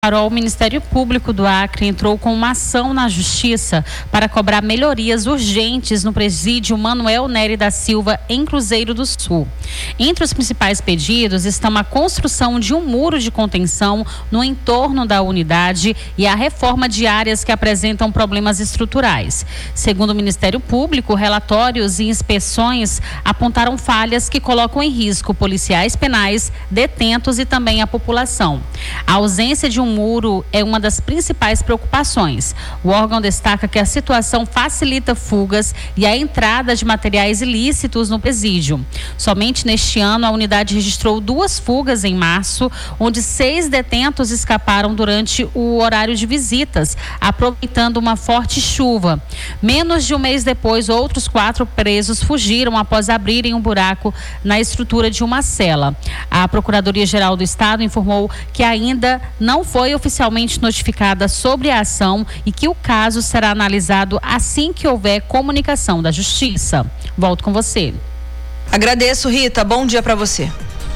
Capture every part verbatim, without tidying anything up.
O Ministério Público do Acre entrou com uma ação na Justiça para cobrar melhorias urgentes no presídio Manuel Nery da Silva, em Cruzeiro do Sul. Entre os principais pedidos estão a construção de um muro de contenção no entorno da unidade e a reforma de áreas que apresentam problemas estruturais. Segundo o Ministério Público, relatórios e inspeções apontaram falhas que colocam em risco policiais penais, detentos e também a população. A ausência de um muro é uma das principais preocupações. O órgão destaca que a situação facilita fugas e a entrada de materiais ilícitos no presídio. Somente neste ano, a unidade registrou duas fugas em março, onde seis detentos escaparam durante o horário de visitas, aproveitando uma forte chuva. Menos de um mês depois, outros quatro presos fugiram após abrirem um buraco na estrutura de uma cela. A Procuradoria-Geral do Estado informou que ainda não foi foi oficialmente notificada sobre a ação e que o caso será analisado assim que houver comunicação da Justiça. Volto com você. Agradeço, Rita. Bom dia para você.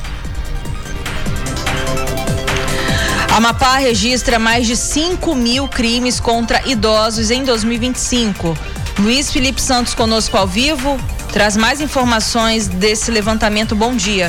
Amapá registra mais de cinco mil crimes contra idosos em dois mil e vinte e cinco. Luiz Felipe Santos conosco ao vivo, traz mais informações desse levantamento. Bom dia.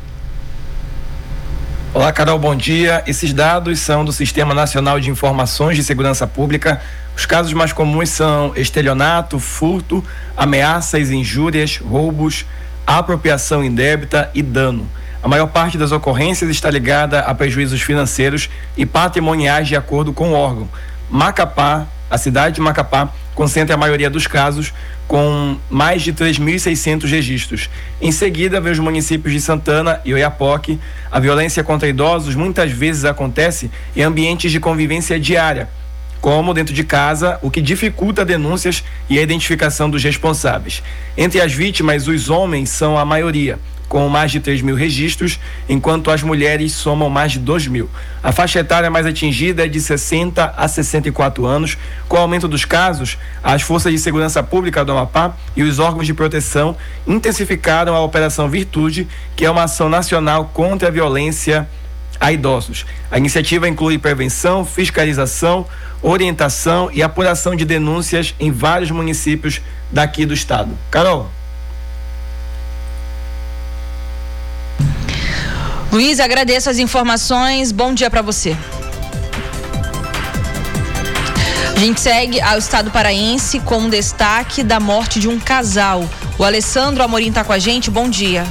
Olá, Carol, bom dia. Esses dados são do Sistema Nacional de Informações de Segurança Pública. Os casos mais comuns são estelionato, furto, ameaças, injúrias, roubos, apropriação indébita e dano. A maior parte das ocorrências está ligada a prejuízos financeiros e patrimoniais de acordo com o órgão. Macapá, a cidade de Macapá, concentra a maioria dos casos, com mais de três mil e seiscentos registros. Em seguida, vem os municípios de Santana e Oiapoque. A violência contra idosos muitas vezes acontece em ambientes de convivência diária, como dentro de casa, o que dificulta denúncias e a identificação dos responsáveis. Entre as vítimas, os homens são a maioria, com mais de três mil registros, enquanto as mulheres somam mais de dois mil. A faixa etária mais atingida é de sessenta a sessenta e quatro anos. Com o aumento dos casos, as forças de segurança pública do Amapá e os órgãos de proteção intensificaram a Operação Virtude, que é uma ação nacional contra a violência a idosos. A iniciativa inclui prevenção, fiscalização, orientação e apuração de denúncias em vários municípios daqui do estado. Carol. Luiz, agradeço as informações. Bom dia para você. A gente segue ao estado paraense com um destaque da morte de um casal. O Alessandro Amorim está com a gente. Bom dia.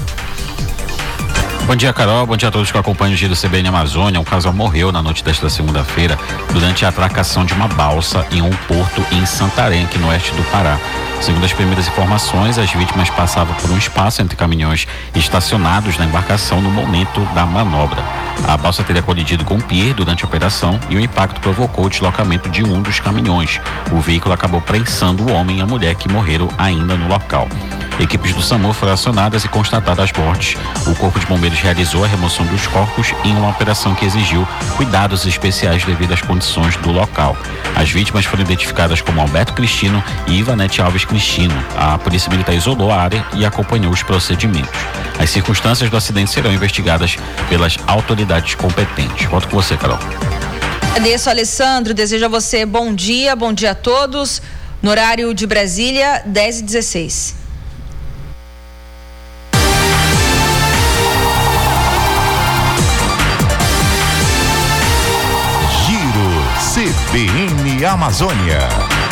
Bom dia, Carol. Bom dia a todos que acompanham o Giro C B N Amazônia. Um casal morreu na noite desta segunda-feira durante a atracação de uma balsa em um porto em Santarém, aqui no oeste do Pará. Segundo as primeiras informações, as vítimas passavam por um espaço entre caminhões estacionados na embarcação no momento da manobra. A balsa teria colidido com um pier durante a operação e o impacto provocou o deslocamento de um dos caminhões. O veículo acabou prensando o homem e a mulher, que morreram ainda no local. Equipes do SAMU foram acionadas e constatadas as mortes. O Corpo de Bombeiros realizou a remoção dos corpos em uma operação que exigiu cuidados especiais devido às condições do local. As vítimas foram identificadas como Alberto Cristino e Ivanete Alves Cristino. A Polícia Militar isolou a área e acompanhou os procedimentos. As circunstâncias do acidente serão investigadas pelas autoridades competentes. Volto com você, Carol. Agradeço, Alessandro. Desejo a você bom dia, bom dia a todos. No horário de Brasília, dez e dezesseis. C B N Amazônia.